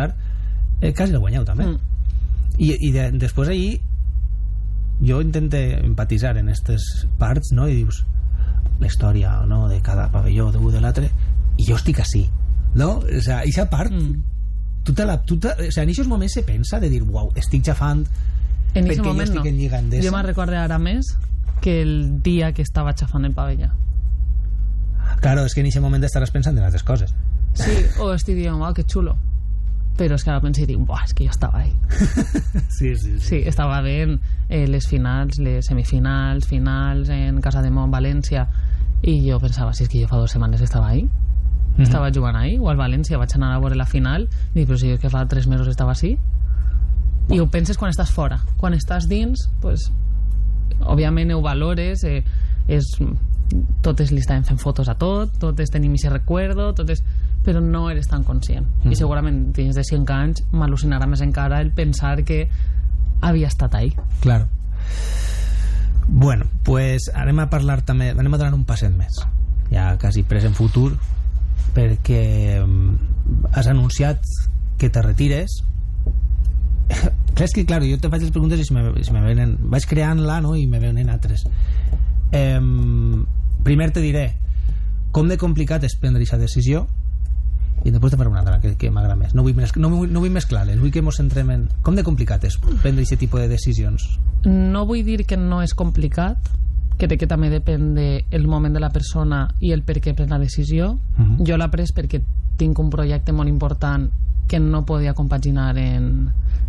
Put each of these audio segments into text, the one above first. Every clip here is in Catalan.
passar, quasi el guanyeu també. I després ahir jo intento empatitzar en aquestes parts, no? I dius la història, no?, de cada pavelló d'un de l'altre, i jo estic així, no? O sea, aquesta part o sea, en aquests moments se pensa de dir, uau, estic xafant en perquè moment jo estic en Lliga Endesa. Jo me'n recordo ara més que el dia que estava xafant el pavelló. Claro, és que en aquest moment estaràs pensant en altres coses. Sí, o estic dient, uau, que xulo, però és que ara penso i dic, buah, és que jo estava ahí. Sí, estava veient les finals, les semifinals, finals en Casa de Mont, València, i jo pensava, si és que jo fa 2 setmanes estava ahí, estava jugant ahí, o al València vaig anar a veure la final, i dic, però si és que fa 3 mesos estava així. I ho penses quan estàs fora. Quan estàs dins, pues, òbviament ho valores, totes li estaven fent fotos a totes tenim aquest recuerdo, però no eres tan conscient. I segurament dins de 5 anys m'al·lucinarà més encara el pensar que havia estat ahí. Claro. Bueno, pues anem a parlar també, anem a donar un passet més, ja quasi present futur, perquè has anunciat que te retires. Clar, és que, claro, jo te faig les preguntes i se me venen, vaig creant-la, no?, i me venen altres. Primer te diré com de complicat és prendre aquesta decisió, i després te faré una altra que m'agrada més. No vull mesclar-les, vull que ens centrem en com de complicat és prendre aquest tipus de decisions. No vull dir que no és complicat, crec que també depèn del moment de la persona i el per què pren la decisió. Jo l'he pres perquè tinc un projecte molt important que no podia compaginar en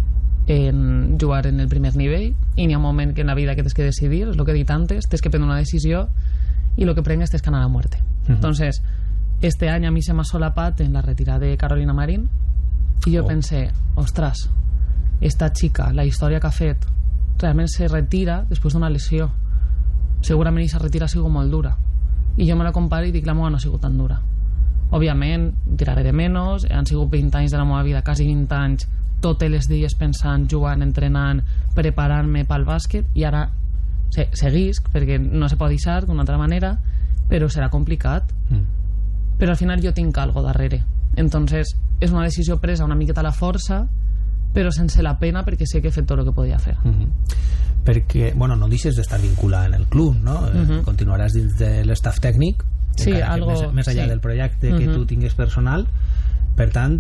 jugar en el primer nivell, i n'hi ha un moment que en la vida que tens que decidir, és el que he dit antes, tens que prendre una decisió i el que prengues tens que anar a muerte. Entonces, este any a mi se m'ha solapat en la retirada de Carolina Marín i jo pensé, ostres, esta xica, la història que ha fet, realment se retira després d'una lesió. Segurament aquesta retira ha sigut molt dura, i jo me la comparo i dic, la meva no ha sigut tan dura. Òbviament, tiraré de menys, han sigut 20 anys de la meva vida, quasi 20 anys, totes les dies pensant, jugant, entrenant, preparant-me pel bàsquet, i ara seguisc, perquè no se pot deixar d'una altra manera, però serà complicat. Però al final jo tinc algo darrere, entonces és una decisió presa una miqueta a la força, però sense la pena, perquè sé que he fet tot el que podia fer. Perquè, bueno, no deixes d'estar vinculada en el club, no? Continuaràs dins de l'estaf tècnic, sí, algo, més allà del projecte que tu tingues personal. Per tant,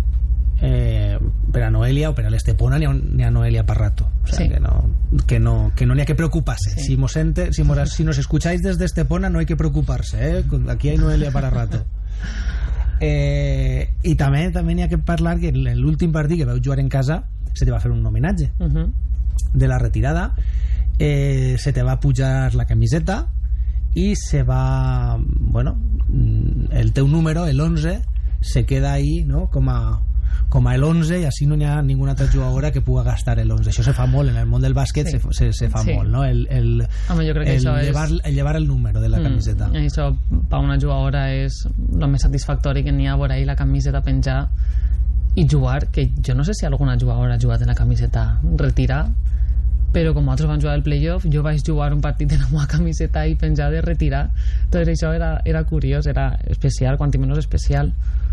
per a Noelia o per a l'Estepona n'hi ha Noelia per rato, o sea, que no n'hi ha que preocuparse. Si nos escucháis desde Estepona no hay que preocuparse, aquí hay Noelia para rato. I també n'hi ha que parlar que en l'últim partit que vau jugar en casa se te va fer un homenatge de la retirada, se te va pujar la camiseta i se va, bueno, el teu número, el 11, se queda ahí, no?, com a el 11, i així no hi ha ninguna altra jugadora que pugui gastar el 11. Això se fa molt en el món del bàsquet, se fa molt, no? Home, jo crec que això llevar el número de la camiseta. Això per una jugadora és el més satisfactori, que n'hi ha veure ahí la camiseta penjar i jugar, que jo no sé si alguna jugadora ha jugat en la camiseta retirar, però com nosaltres vam jugar al playoff, jo vaig jugar un partit en la meva camiseta i penjar de retirar. Tot això era curiós, era especial, quant i menys especial.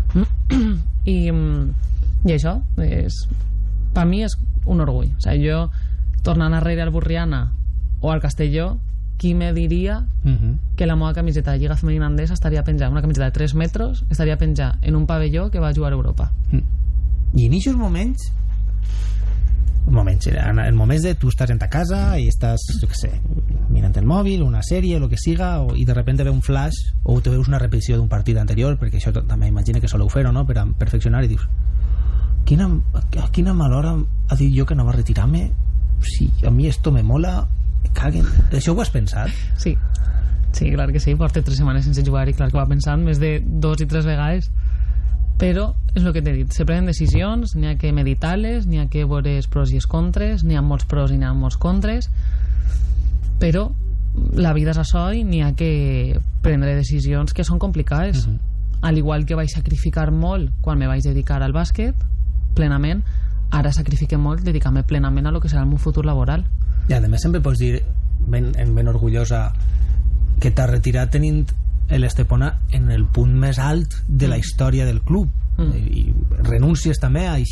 I això per mi és un orgull. O sigui, jo tornant arrere al Burriana o al Castelló, qui me diria que la meva camiseta de Lliga Femenina Endesa estaria penjada, una camiseta de 3 metres, estaria penjada en un pavelló que va jugar a Europa. I en aquests moments, en moments de tu estàs en ta casa i estàs, jo què sé, mirant el mòbil, una sèrie, el que siga, i de repente ve un flash o te veus una repetició d'un partit anterior, perquè això també imagina que soleu fer-ho, no?, per a perfeccionar, i dius, quina mala hora ha dit jo que no va retirar-me, si a mi esto me mola, me caguen. Això ho has pensat? Sí, clar que sí, porto 3 setmanes sense jugar i clar que va pensant més de 2 i 3 vegades, però és el que t'he dit, se prenen decisions, n'hi ha que meditar-les, n'hi ha que veure els pros i els contres, n'hi ha molts pros i n'hi ha molts contres, però la vida és això i n'hi ha que prendre decisions que són complicades. Al igual que vaig sacrificar molt quan me vaig dedicar al bàsquet plenament, ara sacrifique molt dedicant-me plenament a lo que serà el meu futur laboral. I a més sempre pots dir ben orgullosa que t'has retirat tenint l'Estepona en el punt més alt de la història del club, i renúncies també a